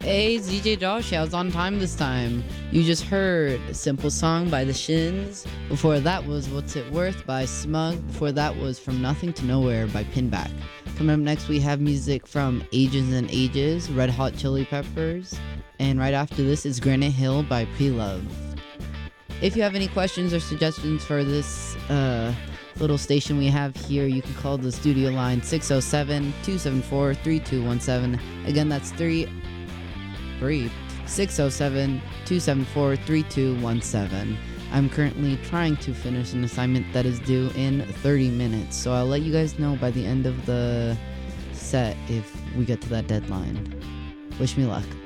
Hey, it's DJ Josh. I was on time this time. You just heard Simple Song by The Shins. Before that was What's It Worth by Smug. Before that was From Nothing to Nowhere by Pinback. Coming up next, we have music from Ages and Ages, Red Hot Chili Peppers. And right after this is Granite Hill by Pre-Love. If you have any questions or suggestions for this little station we have here, you can call the studio line 607-274-3217. Again, that's 607-274-3217. I'm currently trying to finish an assignment that is due in 30 minutes, so I'll let you guys know by the end of the set if we get to that deadline. Wish me luck.